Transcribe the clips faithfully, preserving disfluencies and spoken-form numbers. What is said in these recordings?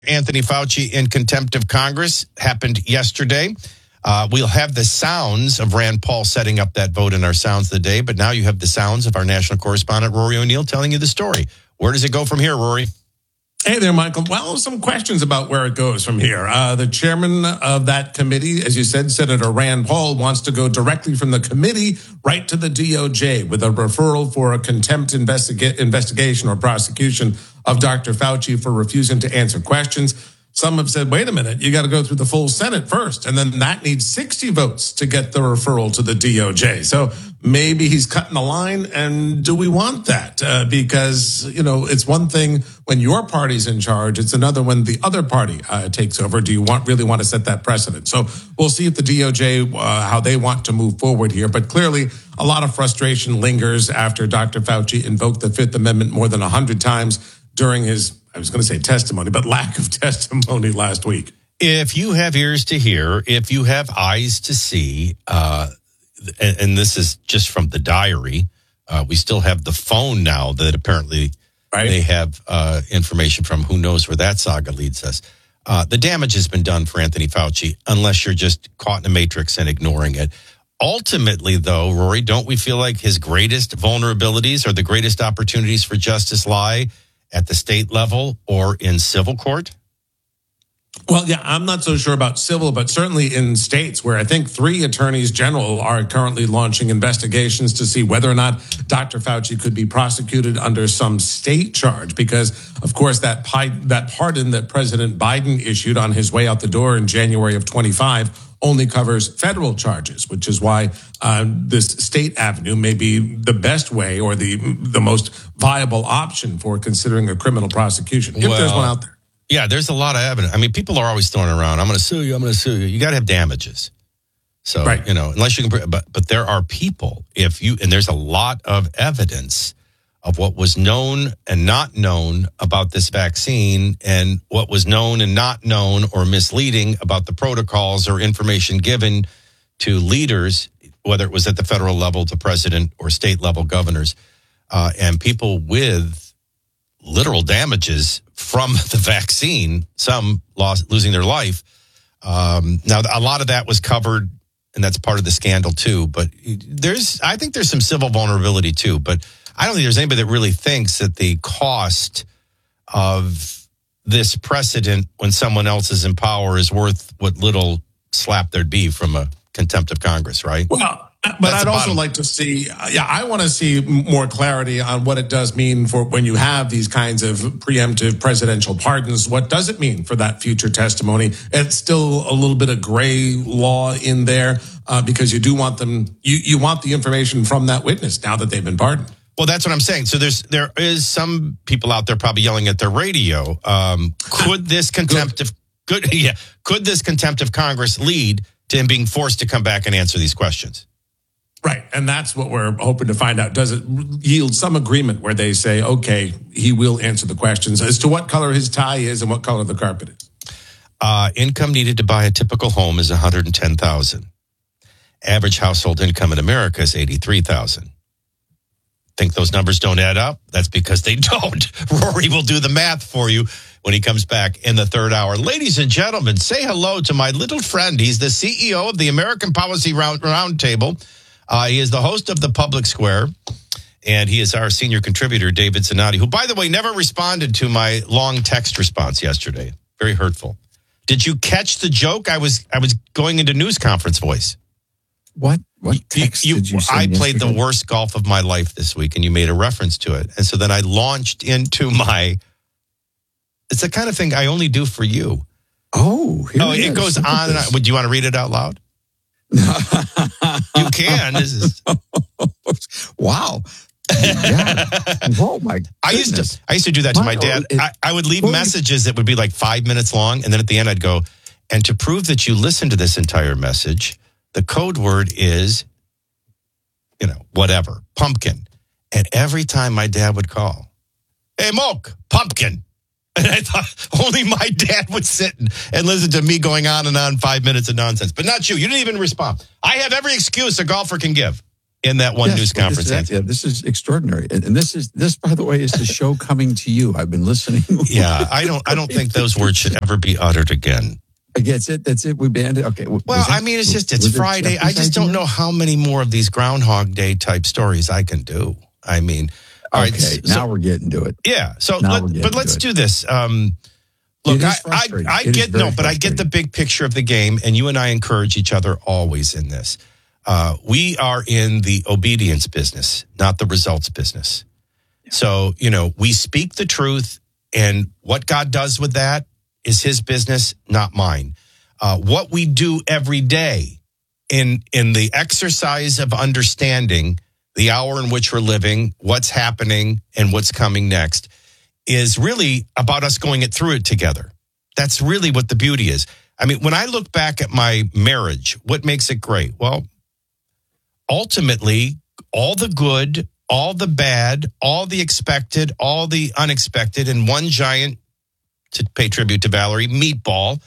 Anthony Fauci in contempt of Congress happened yesterday. Uh, we'll have the sounds of Rand Paul setting up that vote in our Sounds of the Day, but now you have the sounds of our national correspondent, Rory O'Neill, telling you the story. Where does it go from here, Rory? Hey there, Michael. Well, some questions about where it goes from here. Uh, the chairman of that committee, as you said, Senator Rand Paul, wants to go directly from the committee right to the D O J with a referral for a contempt investiga- investigation or prosecution of Doctor Fauci for refusing to answer questions. Some have said, wait a minute, you got to go through the full Senate first, and then that needs sixty votes to get the referral to the D O J. So maybe he's cutting the line, and do we want that? Uh, because, you know, it's one thing when your party's in charge, it's another when the other party uh, takes over. Do you want really want to set that precedent? So we'll see if the D O J, uh, how they want to move forward here. But clearly, a lot of frustration lingers after Doctor Fauci invoked the Fifth Amendment more than one hundred times during his, I was going to say testimony, but lack of testimony last week. If you have ears to hear, if you have eyes to see, uh, and, and this is just from the diary, uh, we still have the phone now that apparently right. they have uh, information from. Who knows where that saga leads us. Uh, the damage has been done for Anthony Fauci, unless you're just caught in a matrix and ignoring it. Ultimately, though, Rory, don't we feel like his greatest vulnerabilities or the greatest opportunities for justice lie at the state level or in civil court? Well, yeah, I'm not so sure about civil, but certainly in states where I think three attorneys general are currently launching investigations to see whether or not Doctor Fauci could be prosecuted under some state charge. Because, of course, that pi- that pardon that President Biden issued on his way out the door in January of twenty-five only covers federal charges, which is why uh, this state avenue may be the best way or the the most viable option for considering a criminal prosecution, if well, there's one out there. Yeah, there's a lot of evidence. I mean, people are always throwing around, I'm going to sue you, I'm going to sue you. You got to have damages. So, right. you know, unless you can, but but there are people, if you, and there's a lot of evidence of what was known and not known about this vaccine and what was known and not known or misleading about the protocols or information given to leaders, whether it was at the federal level, the president or state level governors, uh, and people with literal damages from the vaccine, some lost, losing their life. Um, now, a lot of that was covered, and that's part of the scandal too. But there's, I think there's some civil vulnerability too. But I don't think there's anybody that really thinks that the cost of this precedent when someone else is in power is worth what little slap there'd be from a contempt of Congress, right? Well, but That's I'd also like to see, yeah, I want to see more clarity on what it does mean for when you have these kinds of preemptive presidential pardons. What does it mean for that future testimony? It's still a little bit of gray law in there uh, because you do want them, you, you want the information from that witness now that they've been pardoned. Well, that's what I'm saying. So there's there is some people out there probably yelling at their radio. Um, could this contempt of good, yeah, could this contempt of Congress lead to him being forced to come back and answer these questions? Right. And that's what we're hoping to find out. Does it yield some agreement where they say, okay, he will answer the questions as to what color his tie is and what color the carpet is? Uh, income needed to buy a typical home is one hundred ten thousand dollars. Average household income in America is eighty-three thousand dollars. Think those numbers don't add up? That's because they don't. Rory will do the math for you when he comes back in the third hour. Ladies and gentlemen, say hello to my little friend. He's the C E O of the American Policy Round Roundtable. Uh, he is the host of The Public Square, and he is our senior contributor, David Zanotti, who, by the way, never responded to my long text response yesterday. Very hurtful. Did you catch the joke? I was I was going into news conference voice. What? What text you, you, did you send I played yesterday? the worst golf of my life this week, and you made a reference to it. And so then I launched into my, it's the kind of thing I only do for you. Oh, here oh, it, it goes on and on. Would you want to read it out loud? You can. This is wow. Yeah. Oh my goodness. I used to I used to do that to my dad. I, I would leave messages that would be like five minutes long, and then at the end I'd go, and to prove that you listened to this entire message, the code word is, you know, whatever, pumpkin. And every time my dad would call, hey, Moke, pumpkin. And I thought only my dad would sit and, and listen to me going on and on five minutes of nonsense. But not you. You didn't even respond. I have every excuse a golfer can give. in that one Yes, news well, conference. This is, yeah, this is extraordinary, and, and this is this, by the way, is the show coming to you. I've been listening. Yeah, I don't. I don't think those words should ever be uttered again. That's it. That's it. We banned it. Okay. Well, that, I mean, it's just it's Friday. I just don't know how many more of these Groundhog Day type stories I can do. I mean, all okay, right. So, now we're getting to it. Yeah. So, now let, but let's do this. Um, look, I, I, I get no, but I get the big picture of the game, and you and I encourage each other always in this. Uh, we are in the obedience business, not the results business. Yeah. So, you know, we speak the truth, and what God does with that is his business, not mine. Uh, what we do every day in in the exercise of understanding the hour in which we're living, what's happening, and what's coming next is really about us going it through it together. That's really what the beauty is. I mean, when I look back at my marriage, what makes it great? Well, ultimately, all the good, all the bad, all the expected, all the unexpected in one giant, to pay tribute to Valerie, meatball.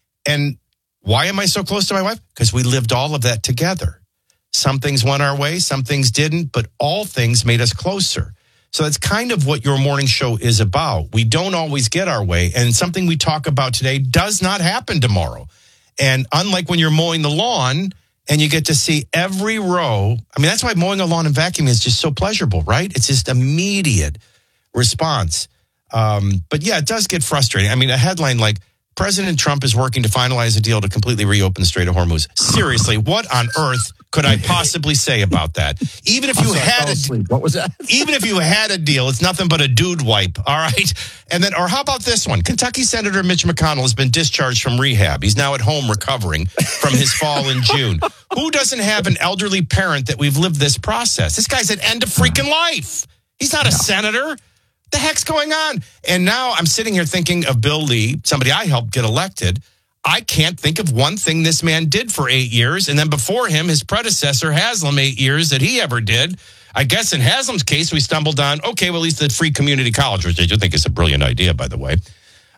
And why am I so close to my wife? Because we lived all of that together. Some things went our way, some things didn't, but all things made us closer. So that's kind of what your morning show is about. We don't always get our way, and something we talk about today does not happen tomorrow. And unlike when you're mowing the lawn and you get to see every row, I mean, that's why mowing a lawn and vacuuming is just so pleasurable, right? It's just immediate response. Um, but yeah, it does get frustrating. I mean, a headline like President Trump is working to finalize a deal to completely reopen the Strait of Hormuz. Seriously, what on earth could I possibly say about that? Even if you sorry, had a what was that? even if you had a deal, it's nothing but a dude wipe. All right. And then, or how about this one? Kentucky Senator Mitch McConnell has been discharged from rehab. He's now at home recovering from his fall in June. Who doesn't have an elderly parent that we've lived this process? This guy's at end of freaking life. He's not a no. senator. The heck's going on? And now I'm sitting here thinking of Bill Lee, somebody I helped get elected. I can't think of one thing this man did for eight years. And then before him, his predecessor, Haslam, eight years that he ever did. I guess in Haslam's case, we stumbled on, okay, well, at least the free community college, which I do think is a brilliant idea, by the way.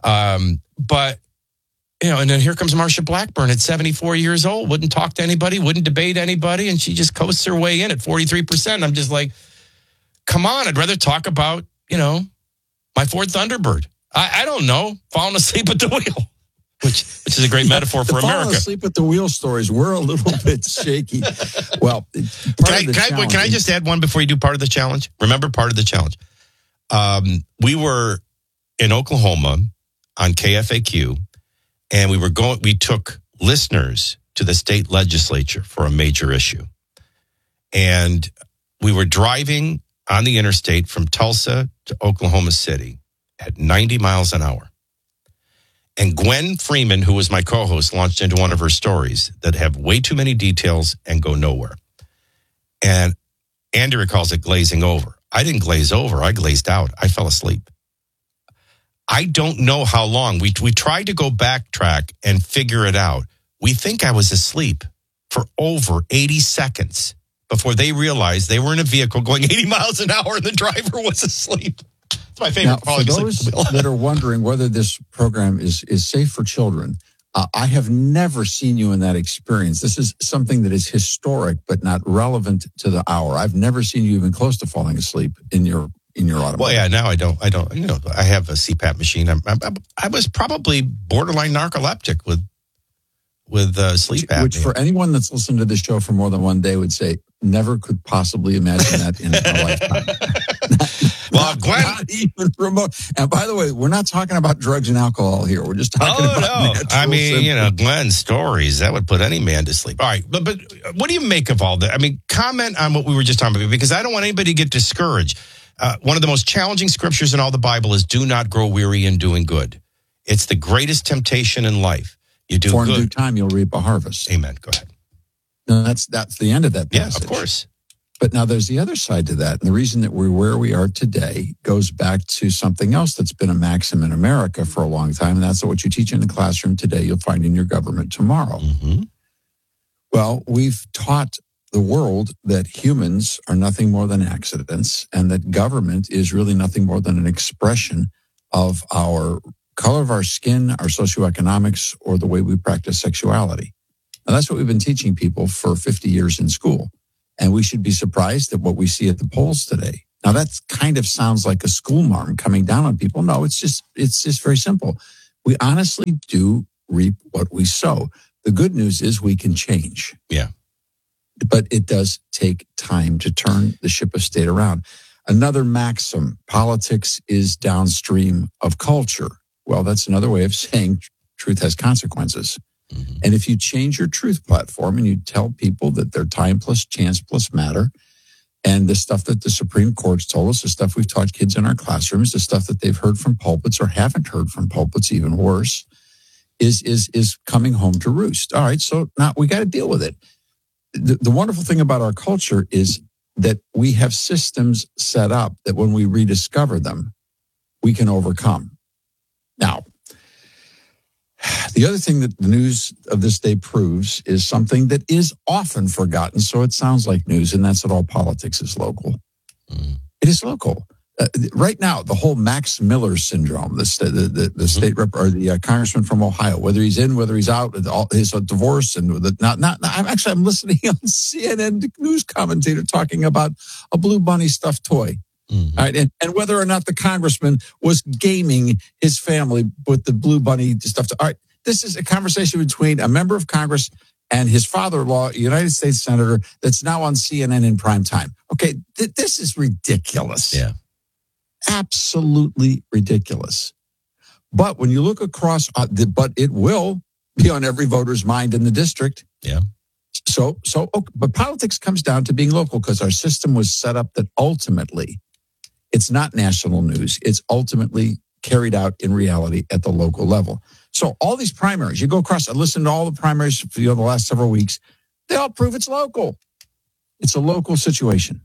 Um, but, you know, and then here comes Marsha Blackburn at seventy-four years old, wouldn't talk to anybody, wouldn't debate anybody, and she just coasts her way in at forty-three percent. I'm just like, come on, I'd rather talk about, you know, my Ford Thunderbird. I, I don't know, falling asleep at the wheel, which which is a great metaphor for America. Falling asleep at the wheel stories, we're a little bit shaky. Well, can I, can, I, can I just add one before you do part of the challenge? Remember part of the challenge. Um, we were in Oklahoma on K F A Q, and we were going. We took listeners to the state legislature for a major issue, and we were driving on the interstate from Tulsa to Oklahoma City at ninety miles an hour. And Gwen Freeman, who was my co-host, launched into one of her stories that have way too many details and go nowhere. And Andrea calls it glazing over. I didn't glaze over. I glazed out. I fell asleep. I don't know how long. We, we tried to go backtrack and figure it out. We think I was asleep for over eighty seconds. Before they realized they were in a vehicle going eighty miles an hour and the driver was asleep. It's my favorite. Now, for those that are wondering whether this program is, is safe for children, uh, I have never seen you in that experience. This is something that is historic, but not relevant to the hour. I've never seen you even close to falling asleep in your in your automobile. Well, yeah, now I don't. I don't. You know, I have a C PAP machine. I'm, I'm, I was probably borderline narcoleptic with with uh, sleep apnea. Which, for anyone that's listened to this show for more than one day, would say never could possibly imagine that in a lifetime. Well, not, Gwen, not even remote. And by the way, we're not talking about drugs and alcohol here. We're just talking oh, about. No. I mean, symptoms. You know, Gwen's stories that would put any man to sleep. All right, but but what do you make of all that? I mean, comment on what we were just talking about, because I don't want anybody to get discouraged. Uh, one of the most challenging scriptures in all the Bible is "Do not grow weary in doing good." It's the greatest temptation in life. You do For in good. due time, you'll reap a harvest. Amen. Go ahead. No, that's that's the end of that passage. Yeah, of course. But now there's the other side to that. And the reason that we're where we are today goes back to something else that's been a maxim in America for a long time. And that's what you teach in the classroom today, you'll find in your government tomorrow. Mm-hmm. Well, we've taught the world that humans are nothing more than accidents, and that government is really nothing more than an expression of our color of our skin, our socioeconomics, or the way we practice sexuality. And that's what we've been teaching people for fifty years in school. And we should be surprised at what we see at the polls today. Now, that kind of sounds like a schoolmarm coming down on people. No, it's just it's just very simple. We honestly do reap what we sow. The good news is we can change. Yeah. But it does take time to turn the ship of state around. Another maxim, politics is downstream of culture. Well, that's another way of saying truth has consequences. Mm-hmm. And if you change your truth platform and you tell people that they're time plus chance plus matter, and the stuff that the Supreme Court's told us, the stuff we've taught kids in our classrooms, the stuff that they've heard from pulpits or haven't heard from pulpits, even worse, is is is coming home to roost. All right, so now we got to deal with it. The, the wonderful thing about our culture is that we have systems set up that when we rediscover them, we can overcome. Now, the other thing that the news of this day proves is something that is often forgotten, so it sounds like news, and that's that all politics is local. Mm. It is local. Uh, right now, the whole Max Miller syndrome, the the the, the mm-hmm. state rep or the uh, congressman from Ohio, whether he's in, whether he's out, all, his uh, divorce, and the, not not. I'm actually I'm listening on C N N news commentator talking about a blue bunny stuffed toy. Mm-hmm. All right, and, and whether or not the congressman was gaming his family with the blue bunny stuffed. All right, this is a conversation between a member of Congress and his father-in-law, a United States senator, that's now on C N N in prime time. Okay, th- this is ridiculous. Yeah. Absolutely ridiculous. But when you look across, uh, the, but it will be on every voter's mind in the district. Yeah. So, so, okay, but politics comes down to being local because our system was set up that ultimately it's not national news. It's ultimately carried out in reality at the local level. So all these primaries, you go across, I listened to all the primaries for you know, the last several weeks. They all prove it's local. It's a local situation.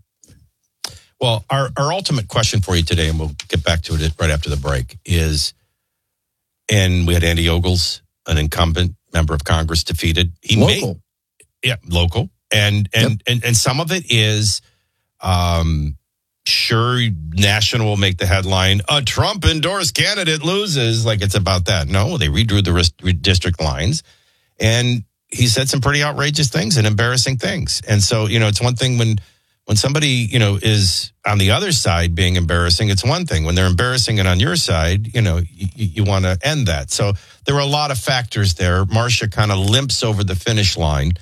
Well, our, our ultimate question for you today, and we'll get back to it right after the break, is, and we had Andy Ogles, an incumbent member of Congress, defeated. He local. May, yeah, local. And and, yep. and and some of it is, um, sure, national will make the headline, a Trump-endorsed candidate loses, like it's about that. No, they redrew the district lines, and he said some pretty outrageous things and embarrassing things. And so, you know, it's one thing when when somebody, you know, is on the other side being embarrassing, it's one thing. When they're embarrassing it on your side, you know, you, you want to end that. So there were a lot of factors there. Marcia kind of limps over the finish line.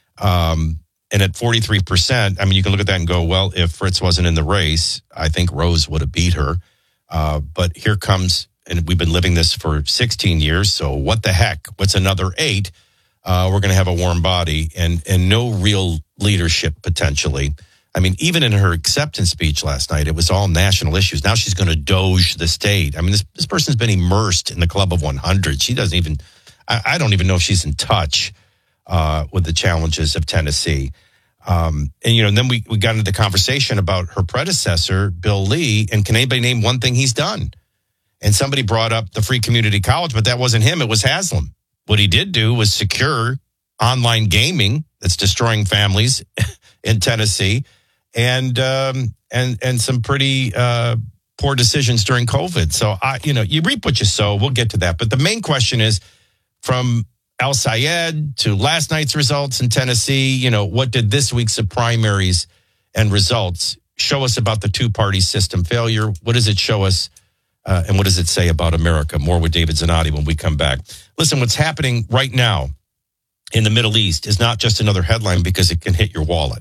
Um, and at forty-three percent, I mean, you can look at that and go, well, if Fritz wasn't in the race, I think Rose would have beat her. Uh, but here comes, and we've been living this for sixteen years. So what the heck? What's another eight? Uh, we're going to have a warm body and, and no real leadership potentially. I mean, even in her acceptance speech last night, it was all national issues. Now she's going to doge the state. I mean, this, this person's been immersed in the Club of one hundred. She doesn't even, I, I don't even know if she's in touch uh, with the challenges of Tennessee. Um, and, you know, and then we, we got into the conversation about her predecessor, Bill Lee, and can anybody name one thing he's done? And somebody brought up the free community college, but that wasn't him. It was Haslam. What he did do was secure online gaming that's destroying families in Tennessee. And um, and and some pretty uh, poor decisions during COVID. So, I, you know, you reap what you sow. We'll get to that. But the main question is, from El Sayed to last night's results in Tennessee, you know, what did this week's of primaries and results show us about the two-party system failure? What does it show us? Uh, and what does it say about America? More with David Zanotti when we come back. Listen, what's happening right now in the Middle East is not just another headline because it can hit your wallet.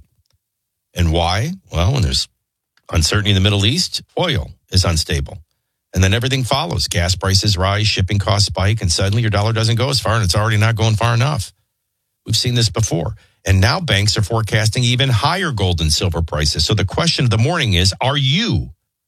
And why? Well, when there's uncertainty in the Middle East, oil is unstable. And then everything follows. Gas prices rise, shipping costs spike, and suddenly your dollar doesn't go as far, and it's already not going far enough. We've seen this before. And now banks are forecasting even higher gold and silver prices. So the question of the morning is, are you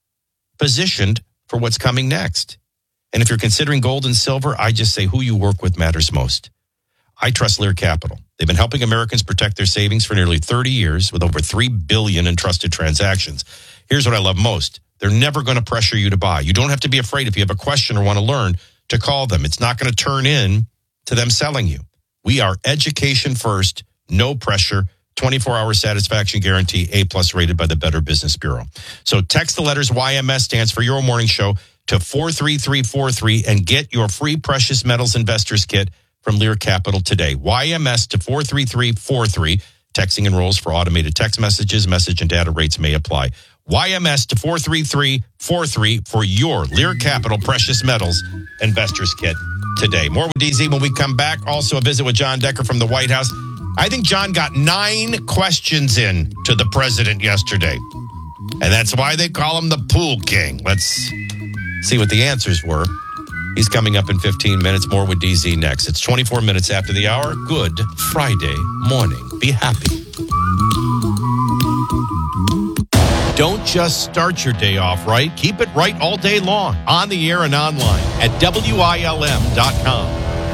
positioned for what's coming next? And if you're considering gold and silver, I just say who you work with matters most. I trust Lear Capital. They've been helping Americans protect their savings for nearly thirty years with over three billion in trusted transactions. Here's what I love most. They're never going to pressure you to buy. You don't have to be afraid if you have a question or want to learn to call them. It's not going to turn in to them selling you. We are education first, no pressure, twenty-four hour satisfaction guarantee, A-plus rated by the Better Business Bureau. So text the letters Y M S, stands for Your Morning Show, to four three three four three and get your free Precious Metals Investors Kit from Lear Capital today. Y M S to four three three four three. Texting enrolls for automated text messages. Message and data rates may apply. Y M S to four three three four three for your Lear Capital Precious Metals Investors Kit today. More with D Z when we come back. Also a visit with John Decker from the White House. I think John got nine questions in to the president yesterday. And that's why they call him the Pool King. Let's see what the answers were. He's coming up in fifteen minutes. More with D Z next. It's twenty-four minutes after the hour. Good Friday morning. Be happy. Don't just start your day off right. Keep it right all day long. On the air and online at W I L M dot com.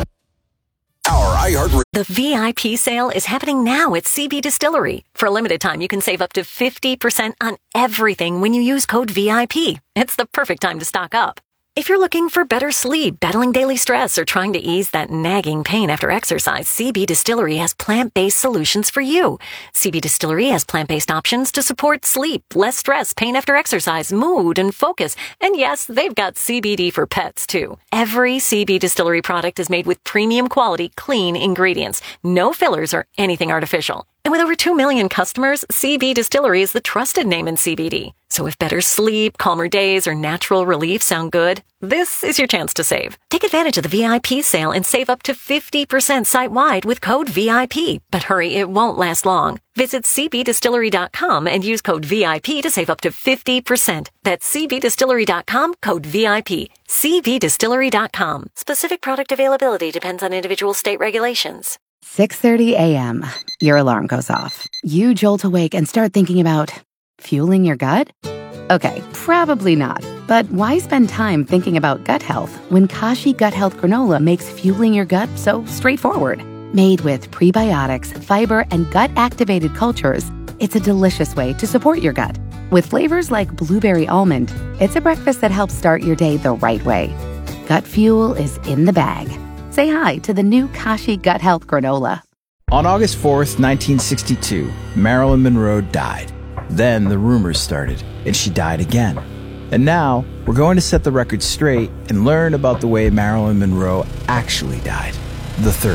Our iHeart. The V I P sale is happening now at C B Distillery. For a limited time, you can save up to fifty percent on everything when you use code V I P. It's the perfect time to stock up. If you're looking for better sleep, battling daily stress, or trying to ease that nagging pain after exercise, C B Distillery has plant-based solutions for you. C B Distillery has plant-based options to support sleep, less stress, pain after exercise, mood, and focus. And yes, they've got C B D for pets, too. Every C B Distillery product is made with premium quality, clean ingredients. No fillers or anything artificial. And with over two million customers, C B Distillery is the trusted name in C B D. So if better sleep, calmer days, or natural relief sound good, this is your chance to save. Take advantage of the V I P sale and save up to fifty percent site-wide with code V I P. But hurry, it won't last long. Visit C B distillery dot com and use code V I P to save up to fifty percent. That's C B distillery dot com, code V I P. C B distillery dot com. Specific product availability depends on individual state regulations. six thirty a.m. Your alarm goes off. You jolt awake and start thinking about fueling your gut? Okay, probably not. But why spend time thinking about gut health when Kashi Gut Health Granola makes fueling your gut so straightforward? Made with prebiotics, fiber, and gut-activated cultures, it's a delicious way to support your gut. With flavors like blueberry almond, it's a breakfast that helps start your day the right way. Gut fuel is in the bag. Say hi to the new Kashi Gut Health Granola. On August fourth, nineteen sixty-two, Marilyn Monroe died. Then the rumors started, and she died again. And now, we're going to set the record straight and learn about the way Marilyn Monroe actually died, the third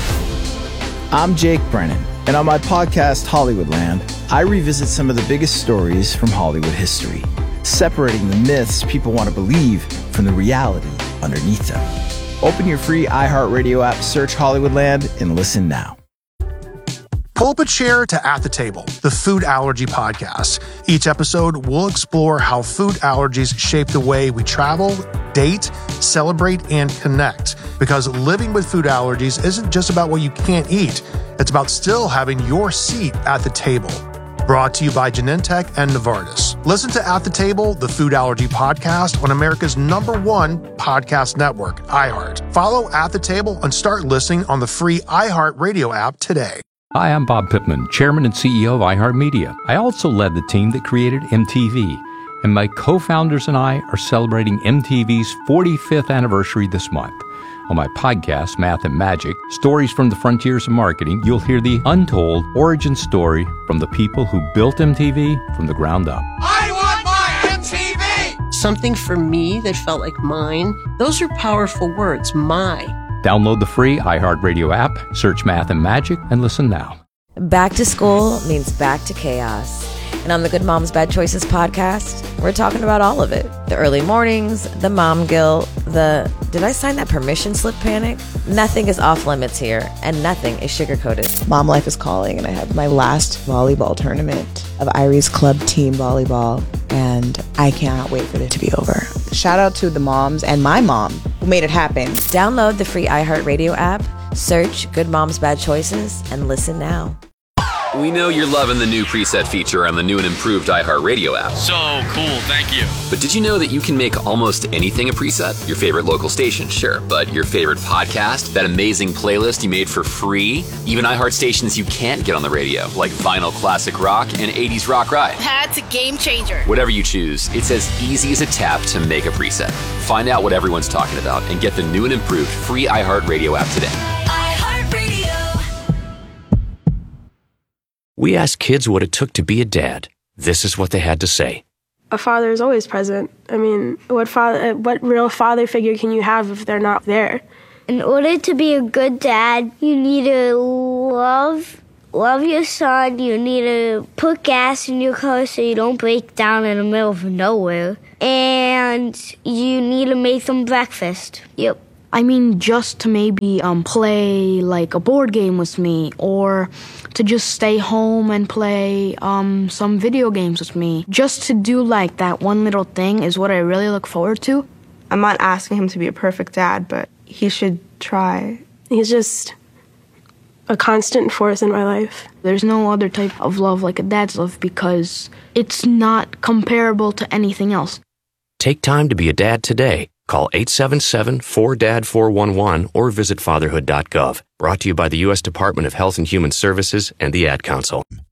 way. I'm Jake Brennan, and on my podcast, Hollywoodland, I revisit some of the biggest stories from Hollywood history, separating the myths people want to believe from the reality underneath them. Open your free iHeartRadio app, search Hollywoodland, and listen now. Pull up a chair to At the Table, the food allergy podcast. Each episode, we'll explore how food allergies shape the way we travel, date, celebrate, and connect. Because living with food allergies isn't just about what you can't eat. It's about still having your seat at the table. Brought to you by Genentech and Novartis. Listen to At the Table, the food allergy podcast on America's number one podcast network, iHeart. Follow At the Table and start listening on the free iHeartRadio app today. Hi, I'm Bob Pittman, Chairman and C E O of iHeartMedia. I also led the team that created M T V, and my co-founders and I are celebrating M T V's forty-fifth anniversary this month. On my podcast, Math and Magic, Stories from the Frontiers of Marketing, you'll hear the untold origin story from the people who built M T V from the ground up. I want my M T V! Something for me that felt like mine. Those are powerful words, my. Download the free iHeartRadio app, search Math and Magic, and listen now. Back to school means back to chaos. And on the Good Moms Bad Choices podcast, we're talking about all of it. The early mornings, the mom guilt, the did I sign that permission slip panic? Nothing is off limits here, and nothing is sugar-coated. Mom life is calling, and I have my last volleyball tournament of Irie's club team volleyball, and I cannot wait for it to be over. Shout out to the moms and my mom who made it happen. Download the free iHeartRadio app, search Good Moms Bad Choices, and listen now. We know you're loving the new preset feature on the new and improved iHeartRadio app. So cool, thank you. But did you know that you can make almost anything a preset? Your favorite local station, sure, but your favorite podcast, that amazing playlist you made for free, even iHeart stations you can't get on the radio, like Vinyl Classic Rock and eighties Rock Ride. That's a game changer. Whatever you choose, it's as easy as a tap to make a preset. Find out what everyone's talking about and get the new and improved free iHeartRadio app today. We asked kids what it took to be a dad. This is what they had to say. A father is always present. I mean, what father, what real father figure can you have if they're not there? In order to be a good dad, you need to love love your son. You need to put gas in your car so you don't break down in the middle of nowhere. And you need to make them breakfast. Yep. I mean, just to maybe um, play like a board game with me, or to just stay home and play um, some video games with me. Just to do like that one little thing is what I really look forward to. I'm not asking him to be a perfect dad, but he should try. He's just a constant force in my life. There's no other type of love like a dad's love because it's not comparable to anything else. Take time to be a dad today. Call eight seven seven, four D A D, four one one or visit fatherhood dot gov. Brought to you by the U S Department of Health and Human Services and the Ad Council.